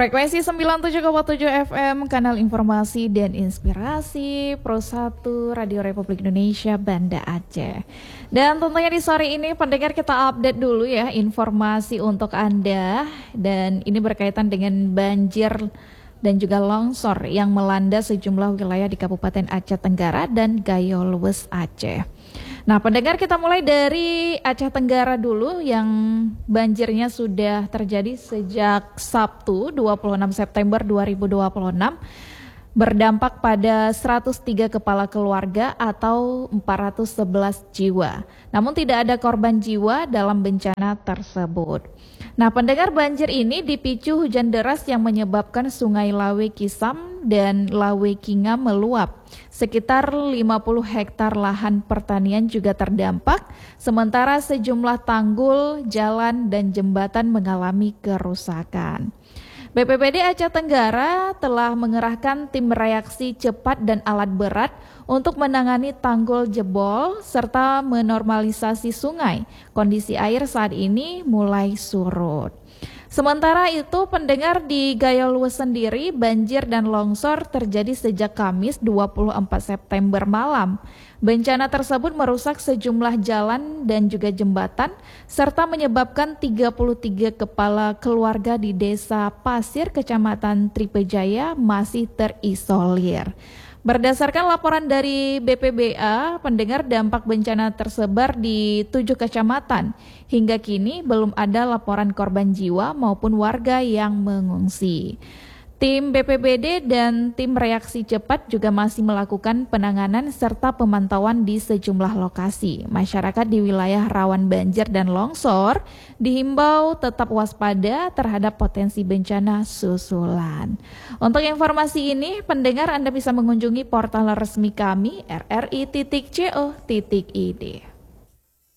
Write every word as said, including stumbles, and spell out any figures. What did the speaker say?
Frekuensi sembilan puluh tujuh koma tujuh F M, kanal informasi dan inspirasi Pro satu Radio Republik Indonesia Banda Aceh. Dan tentunya di sore ini pendengar kita update dulu ya informasi untuk Anda. Dan ini berkaitan dengan banjir dan juga longsor yang melanda sejumlah wilayah di Kabupaten Aceh Tenggara dan Gayo Luwes Aceh. Nah, pendengar, kita mulai dari Aceh Tenggara dulu yang banjirnya sudah terjadi sejak Sabtu dua puluh enam September dua ribu dua puluh enam, berdampak pada seratus tiga kepala keluarga atau empat ratus sebelas jiwa. Namun tidak ada korban jiwa dalam bencana tersebut. Nah, pendengar, banjir ini dipicu hujan deras yang menyebabkan Sungai Lawe Kisam dan Lawe Kinga meluap. Sekitar lima puluh hektar lahan pertanian juga terdampak, sementara sejumlah tanggul, jalan, dan jembatan mengalami kerusakan. B P B D Aceh Tenggara telah mengerahkan tim reaksi cepat dan alat berat untuk menangani tanggul jebol serta menormalisasi sungai. Kondisi air saat ini mulai surut. Sementara itu, pendengar, di Gayo Luwes sendiri banjir dan longsor terjadi sejak Kamis dua puluh empat September malam. Bencana tersebut merusak sejumlah jalan dan juga jembatan serta menyebabkan tiga puluh tiga kepala keluarga di Desa Pasir, Kecamatan Tripejaya masih terisolir. Berdasarkan laporan dari B P B A, pendengar, dampak bencana tersebar di tujuh kecamatan. Hingga kini belum ada laporan korban jiwa maupun warga yang mengungsi. Tim B P B D dan tim reaksi cepat juga masih melakukan penanganan serta pemantauan di sejumlah lokasi. Masyarakat di wilayah rawan banjir dan longsor dihimbau tetap waspada terhadap potensi bencana susulan. Untuk informasi ini, pendengar, Anda bisa mengunjungi portal resmi kami r r i titik co titik i d.